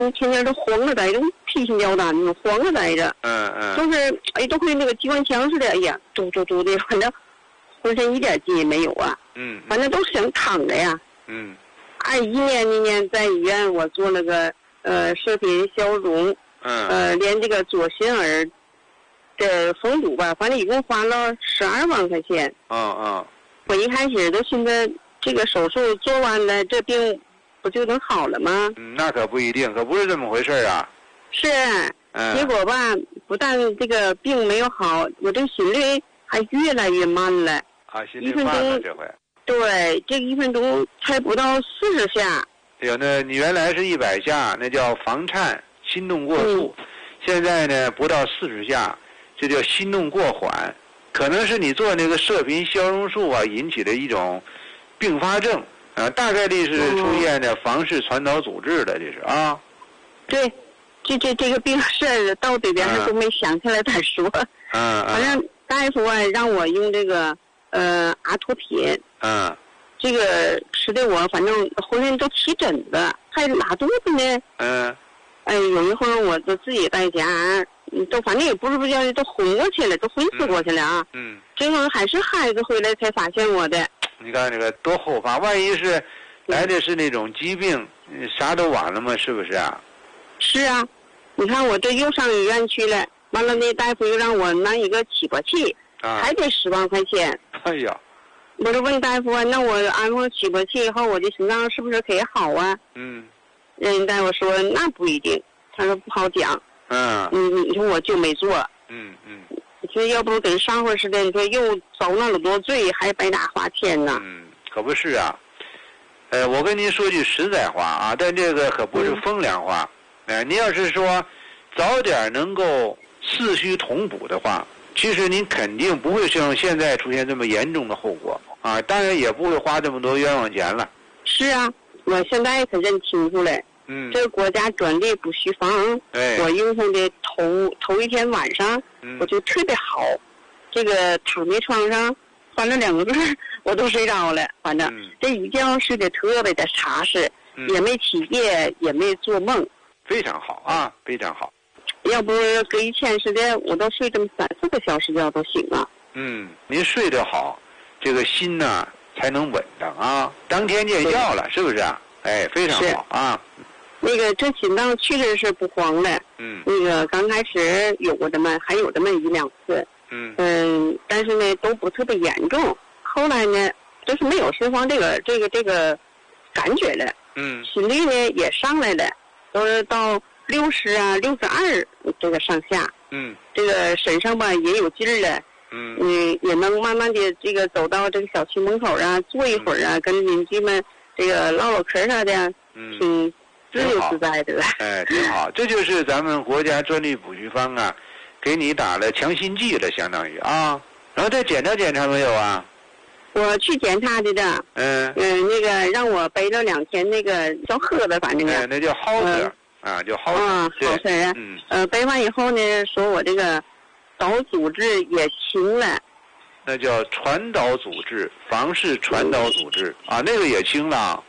天天都慌了呆着，提心吊胆的，慌了呆着。就是都会那个机关枪似的，哎呀，嘟嘟嘟的，反正浑身一点劲也没有啊。反正都是想躺着呀。21年那年在医院我做那个射频消融，连这个左心耳的封堵吧，反正一共花了12万块钱。我一开始都寻思这个手术做完了，这病不就能好了吗？ 那可不一定，可不是这么回事啊。 是，结果吧，不但这个病没有好，我这心率还越来越慢了。 心率慢了这回。 对，这1分钟才不到40下。 哎呦，那你原来是100下，那叫房颤，心动过速。现在呢，不到40下，这叫心动过缓。可能是你做那个射频消融术啊引起的一种并发症大概率是出现的房室传导阻滞的，这是啊。 对，这个病事到这边都没想起来再说。反正大夫啊让我用这个阿托品。这个吃的我反正浑身都起疹子，还拉肚子呢。有一会儿我都自己在家，都反正也不知不觉的都昏过去了，都昏死过去了啊。最后还是孩子回来才发现我的。 你看这个多后怕，万一是来的是那种疾病，啥都晚了嘛，是不是啊？ 是啊，你看我这又上医院去了，完了那大夫又让我拿一个起搏器，还得10万块钱。 哎呀， 我就问大夫，那我安上起搏器以后，我的心脏是不是可以好啊？人大夫说那不一定，他说不好讲。你说我就没做。你说要不跟上回似的，你说又遭那么多罪，还白打花钱呢。 可不是啊。我跟您说句实在话啊，但这个可不是风凉话。您要是说早点能够四虚同补的话，其实您肯定不会像现在出现这么严重的后果啊，当然也不会花这么多冤枉钱了。 是啊，我现在可认清楚了。这个国家专利不虚方，我用上的头一天晚上，我就特别好。这个躺在床上，反正2个字我都睡着了。反正这一觉睡得特别的踏实，也没起夜，也没做梦。 非常好啊，非常好。 要不搁以前似的，我都睡这么3、4个小时觉都行了。 您睡得好，这个心呢才能稳当啊，当天见效了，是不是啊？非常好啊。 那个这心脏确实是不慌了。那个刚开始有过还有这么1、2次。但是呢都不特别严重。后来呢就是没有心慌这个感觉了。心率呢也上来了，都是到60啊、62这个上下。这个身上吧也有劲儿了。也能慢慢的这个走到这个小区门口啊，坐一会儿啊，跟邻居们这个唠唠嗑啥的，挺自由自在的。 挺好。这就是咱们国家专利补虚方啊，给你打了强心剂了，相当于啊。然后再检查没有啊？ 我去检查的。那个让我背了2天那个叫喝的，反正那叫好事叫好事。 好事啊。背完以后呢，说我这个导组织也轻了。 那叫传导阻滞，房室传导阻滞啊，那个也轻了。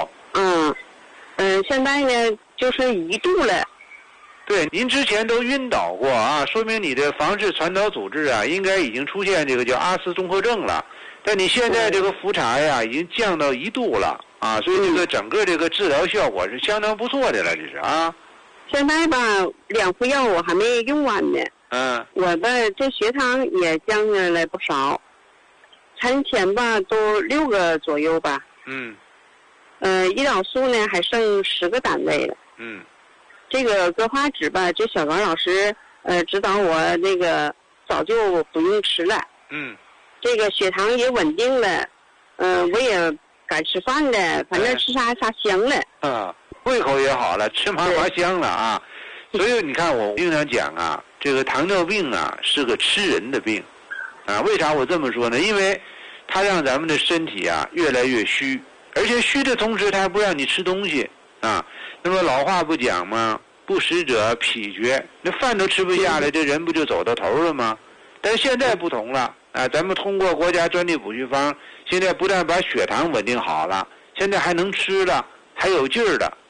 现在呢就是1度了。 对，您之前都晕倒过啊，说明你的房室传导阻滞啊，应该已经出现这个叫阿斯综合症了。但你现在这个复查呀，已经降到1度了啊，所以这个整个这个治疗效果是相当不错的了，这是啊。 现在吧，2副药我还没用完呢。我的这血糖也降下来不少，餐前吧都6个左右吧。胰岛素呢还剩10个单位了。这个格化酯吧，这小高老师指导我那个早就不用吃了。这个血糖也稳定了。我也敢吃饭了，反正吃啥香了。 胃口也好了，吃嘛香了啊。所以你看我经常讲啊，这个糖尿病啊是个吃人的病啊。为啥我这么说呢？因为它让咱们的身体啊越来越虚，而且虚的同时它还不让你吃东西啊。那么老话不讲吗？不食者痞绝，那饭都吃不下来，这人不就走到头了吗？但是现在不同了啊，咱们通过国家专利补虚方，现在不但把血糖稳定好了，现在还能吃了，还有劲儿的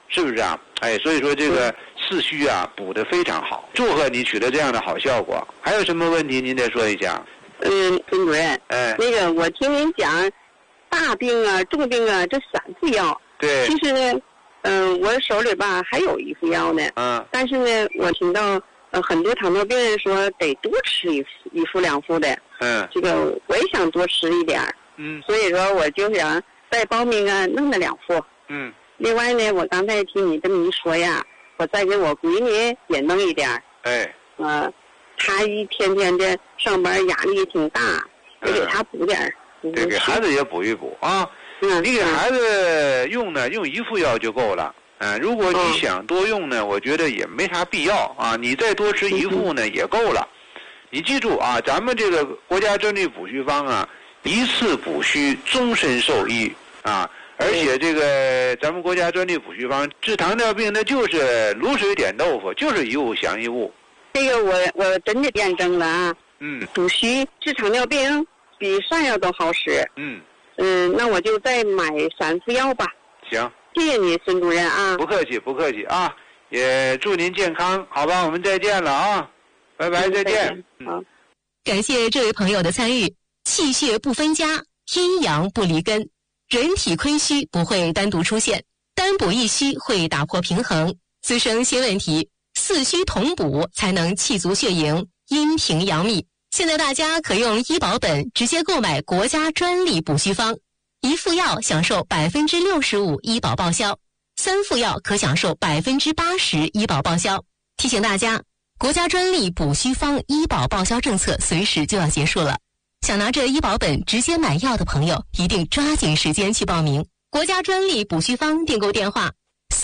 是不是啊？哎，所以说这个四虚啊补得非常好，祝贺你取得这样的好效果。还有什么问题您得说一下？ 孙主任，那个我听您讲大病啊、重病啊这3副药， 对， 其实呢，我手里吧还有1副药呢，但是呢，我听到很多糖尿病人说得多吃1副2副的，这个我也想多吃一点，所以说我就想再报名啊弄了2副，另外呢，我刚才听你这么一说呀，我再给我闺女也弄一点，她一天天的上班压力挺大，得给她补点， 对，给孩子也补一补啊。你给孩子用呢，用1副药就够了。如果你想多用呢，我觉得也没啥必要啊。你再多吃1副呢也够了。你记住啊，咱们这个国家专利补虚方啊，一次补虚终身受益啊。而且这个咱们国家专利补虚方治糖尿病，那就是卤水点豆腐，就是一物降一物。 这个我真的验证了啊。补虚治糖尿病比上药都好使。那我就再买3副药吧。 行， 谢谢你，孙主任啊。 不客气，不客气啊。也祝您健康，好吧？我们再见了啊，拜拜，再见。 好， 感谢这位朋友的参与。气血不分家，阴阳不离根，人体亏虚不会单独出现，单补一虚会打破平衡，滋生新问题。4虚同补才能气足血盈，阴平阳秘。现在大家可用医保本直接购买国家专利补虚方，1副药享受65%医保报销，3副药可享受80%医保报销。提醒大家，国家专利补虚方医保报销政策随时就要结束了，想拿着医保本直接买药的朋友，一定抓紧时间去报名。国家专利补虚方订购电话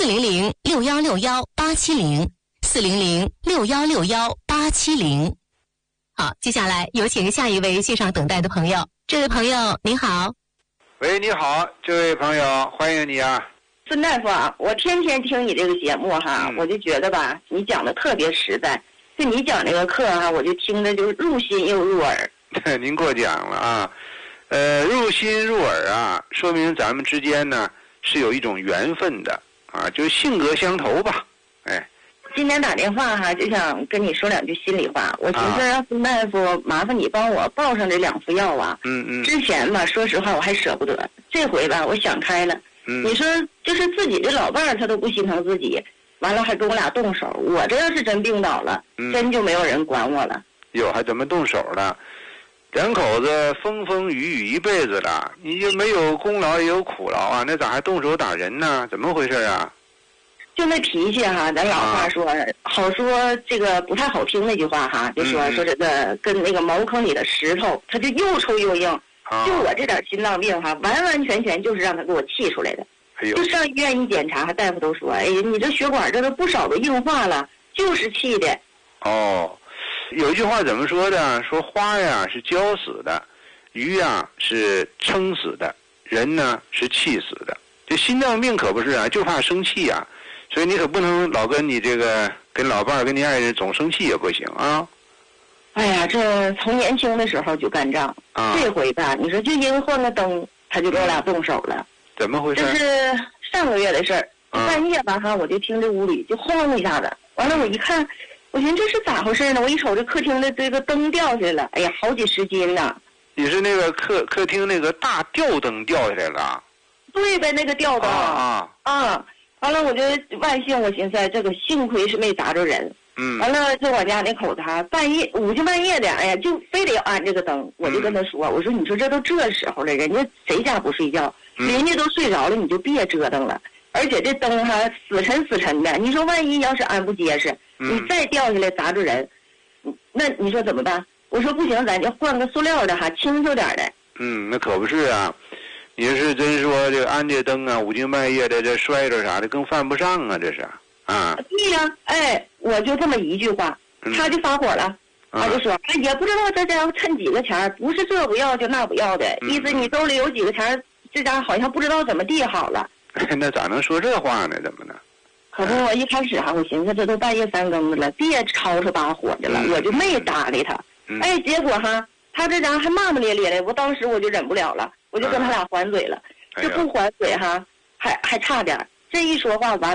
400-6161-870，400-6161-870。好，接下来有请下一位线上等待的朋友。这位朋友您好。 喂，你好，这位朋友，欢迎你啊。 孙大夫啊，我天天听你这个节目哈，我就觉得吧，你讲的特别实在。就你讲这个课哈，我就听着就是入心又入耳。 您过奖了啊，入心入耳啊，说明咱们之间呢是有一种缘分的啊，就是性格相投吧，哎。 今天打电话哈，就想跟你说2句心里话。我寻思让孙大夫麻烦你帮我报上这2副药啊。之前吧，说实话我还舍不得，这回吧我想开了。你说就是自己的老伴儿他都不心疼自己，完了还跟我俩动手。我这要是真病倒了，真就没有人管我了。 哟，还怎么动手了？两口子风风雨雨一辈子了，你就没有功劳也有苦劳啊？那咋还动手打人呢？怎么回事啊？ 就那脾气哈，咱老话说，好说这个不太好听那句话哈，就说这个跟那个茅坑里的石头，它就又臭又硬。就我这点心脏病哈，完完全全就是让他给我气出来的。就上医院一检查，大夫都说，哎呀，你这血管这都不少都硬化了，就是气的。 有一句话怎么说的？说花呀是浇死的，鱼呀是撑死的，人呢是气死的。这心脏病可不是啊，就怕生气啊。所以你可不能老跟你这个跟老伴儿跟你爱人总生气也不行啊。 哎呀，这从年轻的时候就干仗，这回吧，你说就因为换个灯，他就跟我俩动手了。 怎么回事？ 这是上个月的事儿，半夜吧哈，我就听这屋里就晃一下子，完了我一看，我寻思这是咋回事呢？我一瞅这客厅的这个灯掉下来了，哎呀，好几十斤呢。 你是那个客厅那个大吊灯掉下来了？ 对呗，那个吊灯完了我就万幸，我寻思这个幸亏是没砸着人。完了就我家那口子哈，午间半夜的，哎呀，就非得要安这个灯。我就跟他说，我说你说这都这时候了，人家谁家不睡觉？邻居都睡着了，你就别折腾了。而且这灯哈死沉的，你说万一要是安不结实，你再掉下来砸着人，那你说怎么办？我说不行，咱就换个塑料的哈，轻巧点的。 那可不是啊。你是真说这个安这灯啊，午间半夜的这摔着啥的，更犯不上啊，这是啊。 对呀，哎，我就这么一句话，他就发火了，他就说，哎，也不知道这家伙趁几个钱，不是这不要就那不要的，意思你兜里有几个钱，这家好像不知道怎么地好了。 那咋能说这话呢？怎么呢？ 可不，我一开始哈，我寻思这都半夜3更的了，别吵吵把火去了，我就没搭理他。哎，结果哈，他这家伙还骂骂咧咧的，我当时我就忍不了了。我就跟他俩还嘴了，这不还嘴哈，还差点。这一说话完了，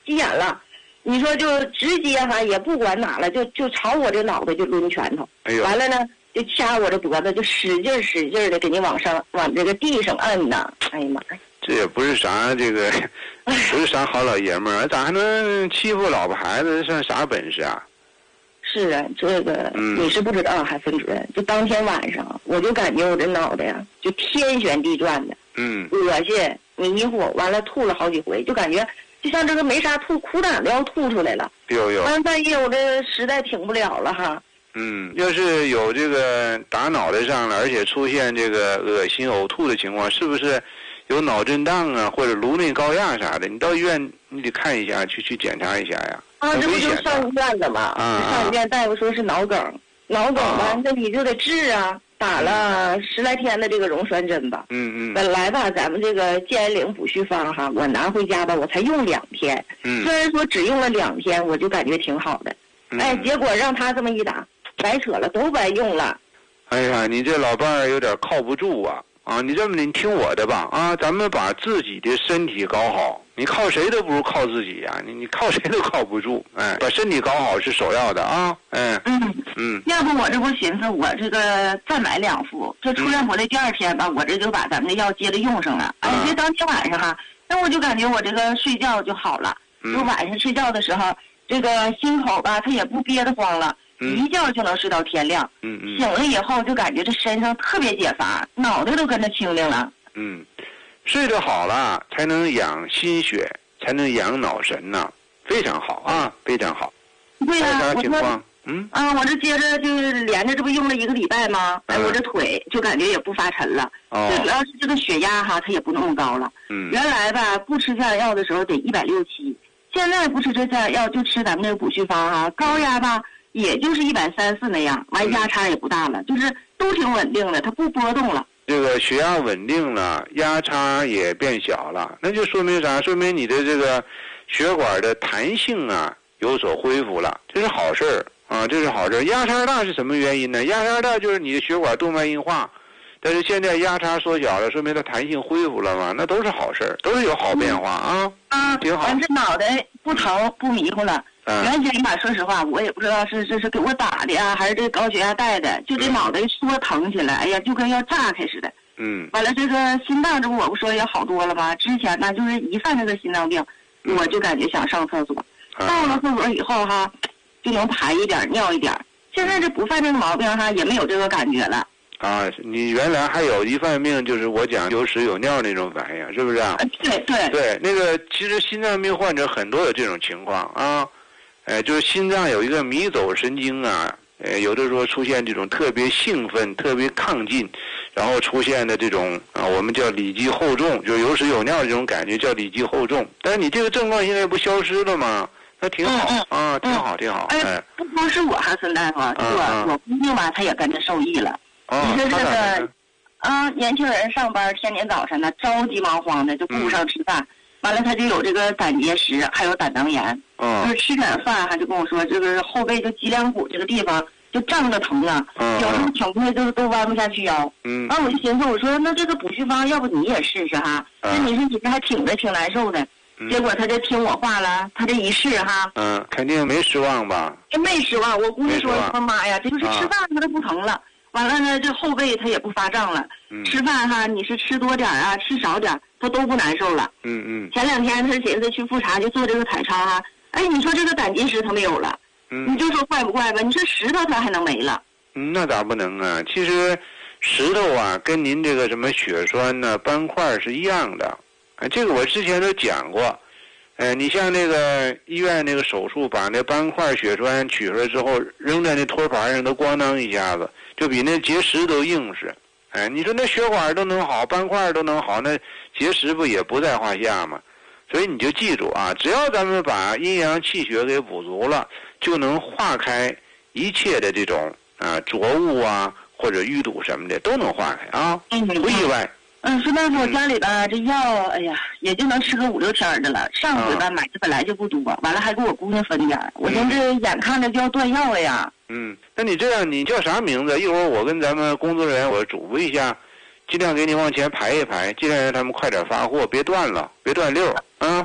急眼了。你说就直接哈也不管哪了，就朝我这脑袋就抡拳头。 哎呦！ 完了呢，就掐我这脖子，就使劲的给你往这个地上摁呐。哎呀妈呀！ 这也不是啥这个，不是啥好老爷们儿，咋还能欺负老婆孩子？算啥本事啊？ 是啊，这个你是不知道，还分主任。就当天晚上，我就感觉我这脑袋呀，就天旋地转的，恶心、迷糊，完了吐了好几回，就感觉就像这个没啥吐，苦胆都要吐出来了。 有。 完了半夜我这实在挺不了了哈。 要是有这个打脑袋上了，而且出现这个恶心呕吐的情况，是不是有脑震荡啊，或者颅内高压啥的？你到医院你得看一下，去检查一下呀。 这不就上医院的吗？上医院大夫说是脑梗吧，那你就得治啊。打了10来天的这个溶栓针吧。本来吧，咱们这个健安灵补虚方哈，我拿回家吧，我才用2天。虽然说只用了2天，我就感觉挺好的。结果让他这么一打，白扯了，都白用了。 哎呀，你这老伴儿有点靠不住啊！你这么你听我的吧咱们把自己的身体搞好，你靠谁都不如靠自己呀！你靠谁都靠不住，把身体搞好是首要的啊！ 要不我这不寻思我这个再买2副，这出院回来第2天吧，我这就把咱们的药接着用上了。这当天晚上哈，那我就感觉我这个睡觉就好了，就晚上睡觉的时候，这个心口吧，它也不憋得慌了。一觉就能睡到天亮。醒了以后就感觉这身上特别解乏，脑袋都跟着清灵了。 睡得好了才能养心血，才能养脑神呐，非常好啊，非常好。 对呀， 啥情况？ 我这接着就是连着这不用了1个礼拜吗？我这腿就感觉也不发沉了。最主要是这个血压哈，它也不那么高了。原来吧不吃降压药的时候得160、170，现在不吃这降压药就吃咱们这个补虚方哈，高压吧。也就是130、140那样，完压差也不大了，就是都挺稳定的，它不波动了。 这个血压稳定了，压差也变小了，那就说明啥？说明你的这个血管的弹性啊有所恢复了，这是好事儿啊，这是好事儿。压差大是什么原因呢？压差大就是你的血管动脉硬化，但是现在压差缩小了，说明它弹性恢复了嘛，那都是好事儿，都是有好变化啊。挺好。 完这脑袋不疼不迷糊了。原先吧，说实话，我也不知道是给我打的呀，还是这高血压带的，就这脑袋说疼起来，哎呀，就跟要炸开似的。完了这个心脏，这不我不说也好多了吗？之前呢，就是一犯这个心脏病，我就感觉想上厕所，到了厕所以后哈，就能排一点尿一点。现在这不犯这个毛病哈，也没有这个感觉了。 你原来还有一犯病，就是我讲有屎有尿那种反应，是不是啊？对，那个其实心脏病患者很多有这种情况啊。就是心脏有一个迷走神经啊，有的时候出现这种特别兴奋、特别亢进，然后出现的这种我们叫里肌厚重，就是有屎有尿这种感觉叫里肌厚重。但是你这个症状现在不消失了吗？那挺好挺好，挺好。 不光是我哈，孙大夫，我姑娘吧，她也跟着受益了。你说这个年轻人上班天天早晨呢，着急忙慌的就顾不上吃饭。完了，他就有这个胆结石，还有胆囊炎。就是吃点饭，他就跟我说，这个后背就脊梁骨这个地方就胀着疼啊，有时候挺快都弯不下去腰。我就寻思，我说那这个补虚方，要不你也试试哈？那你说你这还挺着挺难受的，结果他就听我话了，他这一试哈， 肯定没失望吧？ 没失望，我估计说妈呀，这就是吃饭他都不疼了。完了呢，这后背它也不发胀了。吃饭哈，你是吃多点啊，吃少点，它都不难受了。前2天他寻思去复查，就做这个彩超哈。你说这个胆结石它没有了，你就说怪不怪吧？你说石头它还能没了？ 那咋不能啊？其实石头啊，跟您这个什么血栓呢、斑块是一样的。这个我之前都讲过。你像那个医院那个手术，把那斑块血栓取出来之后，扔在那托盘上，都咣当一下子，就比那结石都硬实。你说那血管都能好，斑块都能好，那结石不也不在话下吗？所以你就记住啊，只要咱们把阴阳气血给补足了，就能化开一切的这种浊物啊，或者淤堵什么的都能化开啊，不意外。 孙大夫，我家里边这药，哎呀，也就能吃个5、6天的了。上回吧买的本来就不多，完了还给我姑娘分点，我寻思眼看着就要断药了呀。 那你这样，你叫啥名字？一会儿我跟咱们工作人员我嘱咐一下，尽量给你往前排一排，尽量让他们快点发货，别断了，别断溜啊。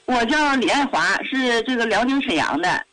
我叫李爱华，是这个辽宁沈阳的。